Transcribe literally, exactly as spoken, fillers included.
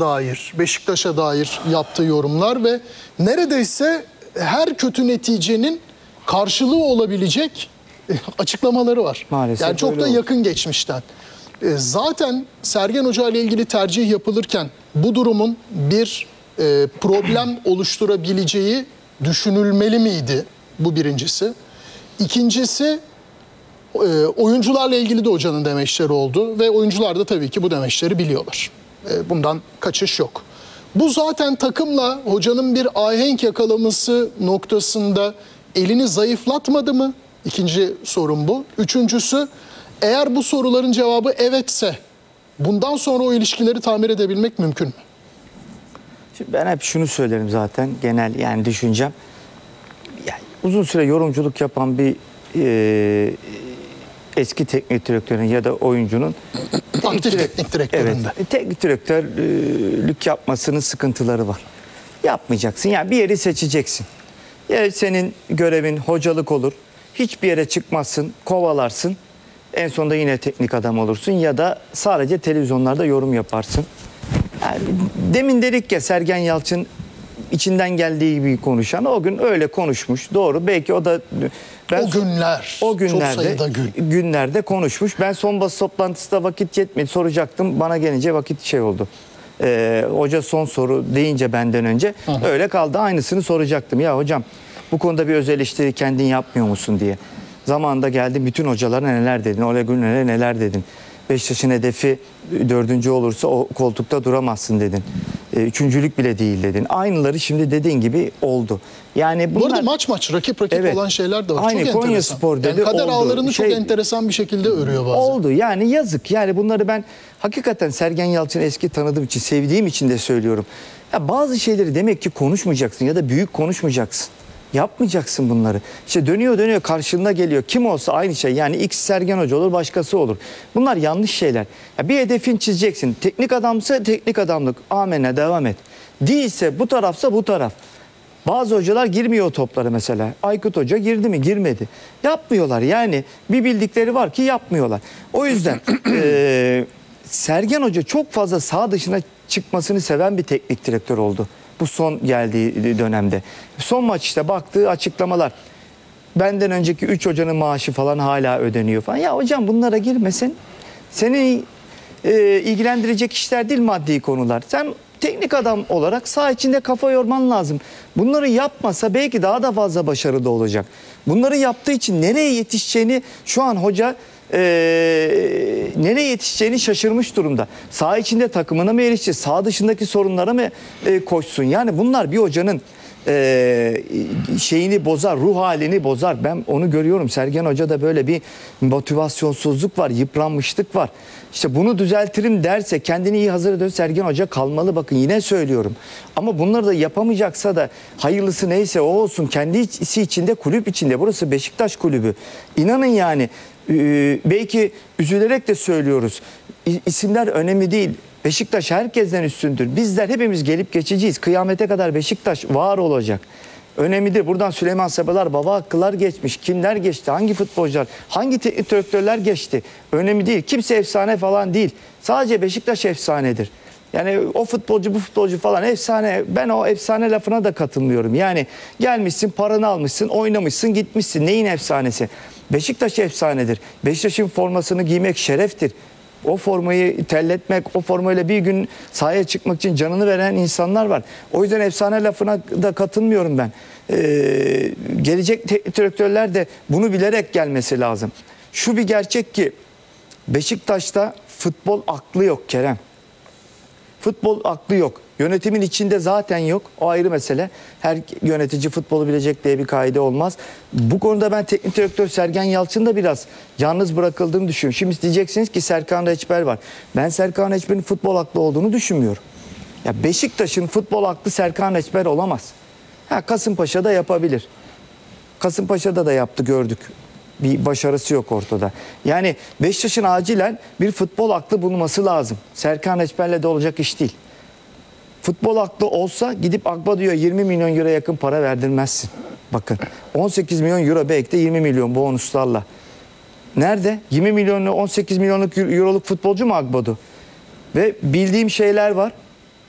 dair, Beşiktaş'a dair yaptığı yorumlar ve neredeyse her kötü neticenin karşılığı olabilecek açıklamaları var. Maalesef yani çok da oldu. yakın geçmişten. Zaten Sergen Hoca ile ilgili tercih yapılırken bu durumun bir e, problem oluşturabileceği düşünülmeli miydi? Bu birincisi. İkincisi e, oyuncularla ilgili de hocanın demeçleri oldu ve oyuncular da tabii ki bu demeçleri biliyorlar. E, bundan kaçış yok. Bu zaten takımla hocanın bir ahenk yakalaması noktasında elini zayıflatmadı mı? İkinci sorun bu. Üçüncüsü, eğer bu soruların cevabı evetse bundan sonra o ilişkileri tamir edebilmek mümkün mü? Şimdi ben hep şunu söylerim zaten genel yani düşüncem. Yani uzun süre yorumculuk yapan bir e, eski teknik direktörün ya da oyuncunun aktif teknik direktöründe. Evet, teknik direktörlük yapmasının sıkıntıları var. Yapmayacaksın. Yani bir yeri seçeceksin. Ya senin görevin hocalık olur. Hiçbir yere çıkmazsın, kovalarsın. En sonunda yine teknik adam olursun ya da sadece televizyonlarda yorum yaparsın. Yani demin dedik ya, Sergen Yalçın içinden geldiği gibi konuşan, o gün öyle konuşmuş. Doğru. Belki o da ben o günler. O günlerde çok sayıda gün. günlerde konuşmuş. Ben son basın toplantısında vakit yetmedi soracaktım. Bana gelince vakit şey oldu. Ee, hoca son soru deyince benden önce Aha. öyle kaldı. Aynısını soracaktım. Ya hocam, bu konuda bir öz eleştiri kendin yapmıyor musun diye. Zamanında geldim, bütün hocalara neler dedin, Ole Gunner'e neler dedin. Beşiktaş'ın hedefi dördüncü olursa o koltukta duramazsın dedin. Üçüncülük bile değil dedin. Aynıları şimdi dediğin gibi oldu. Yani bunlar... Bu arada maç maç rakip rakip evet. olan şeyler de var. Aynı çok Konya enteresan. Spor dedi, yani kader oldu. ağlarını şey, çok enteresan bir şekilde örüyor bazen. Oldu yani, yazık. Yani bunları ben hakikaten Sergen Yalçın'ı eski tanıdığım için, sevdiğim için de söylüyorum. Ya bazı şeyleri demek ki konuşmayacaksın ya da büyük konuşmayacaksın. Yapmayacaksın bunları. İşte dönüyor dönüyor karşında geliyor. Kim olsa aynı şey. Yani X Sergen Hoca olur, başkası olur. Bunlar yanlış şeyler. Ya bir hedefin çizeceksin. Teknik adamsa teknik adamlık. Amenna, devam et. Değilse bu tarafsa bu taraf. Bazı hocalar girmiyor o toplara mesela. Aykut Hoca girdi mi? Girmedi. Yapmıyorlar yani. Bir bildikleri var ki yapmıyorlar. O yüzden e, Sergen Hoca çok fazla sağ dışına çıkmasını seven bir teknik direktör oldu. Bu son geldiği dönemde. Son maç işte baktığı açıklamalar. Benden önceki üç hocanın maaşı falan hala ödeniyor falan. Ya hocam bunlara girmesin. Seni e, ilgilendirecek işler değil maddi konular. Sen teknik adam olarak saha içinde kafa yorman lazım. Bunları yapmasa belki daha da fazla başarılı olacak. Bunları yaptığı için nereye yetişeceğini şu an hoca e, nereye yetişeceğini şaşırmış durumda. Saha içinde takımına mı erişecek, saha dışındaki sorunlara mı e, koşsun? Yani bunlar bir hocanın e, şeyini bozar, ruh halini bozar. Ben onu görüyorum. Sergen Hoca'da böyle bir motivasyonsuzluk var, yıpranmışlık var. İşte bunu düzeltirim derse, kendini iyi hazır eder, Sergen Hoca kalmalı. Bakın yine söylüyorum. Ama bunları da yapamayacaksa da hayırlısı neyse o olsun. Kendisi içinde, kulüp içinde. Burası Beşiktaş kulübü. İnanın yani e, belki üzülerek de söylüyoruz. İsimler önemli değil. Beşiktaş herkesten üstündür. Bizler hepimiz gelip geçeceğiz. Kıyamete kadar Beşiktaş var olacak. Önemlidir. Buradan Süleyman Sabalar, Baba Hakkılar geçmiş. Kimler geçti? Hangi futbolcular? Hangi teknik direktörler geçti? Önemli değil. Kimse efsane falan değil. Sadece Beşiktaş efsanedir. Yani o futbolcu bu futbolcu falan efsane. Ben o efsane lafına da katılmıyorum. Yani gelmişsin, paranı almışsın, oynamışsın, gitmişsin. Neyin efsanesi? Beşiktaş efsanedir. Beşiktaş'ın formasını giymek şereftir. O formayı terletmek, o formayla bir gün sahaya çıkmak için canını veren insanlar var. O yüzden efsane lafına da katılmıyorum ben. Ee, gelecek teknik direktörler de bunu bilerek gelmesi lazım. Şu bir gerçek ki Beşiktaş'ta futbol aklı yok Kerem. Futbol aklı yok. Yönetimin içinde zaten yok. O ayrı mesele. Her yönetici futbolu bilecek diye bir kaide olmaz. Bu konuda ben teknik direktör Sergen Yalçın'da biraz yalnız bırakıldığını düşünüyorum. Şimdi diyeceksiniz ki Serkan Reçber var. Ben Serkan Reçber'in futbol aklı olduğunu düşünmüyorum. Ya Beşiktaş'ın futbol aklı Serkan Reçber olamaz. Ha, Kasımpaşa'da yapabilir. Kasımpaşa'da da yaptı, gördük. Bir başarısı yok ortada. Yani Beşiktaş'ın acilen bir futbol aklı bulması lazım. Serkan Reçber'le de olacak iş değil. Futbol aklı olsa gidip Akbadio'ya yirmi milyon euro yakın para verdirmezsin. Bakın on sekiz milyon euro, belki de yirmi milyon bonuslarla. Nerede? yirmi milyonlu on sekiz milyonluk euroluk futbolcu mu Akbado? Ve bildiğim şeyler var.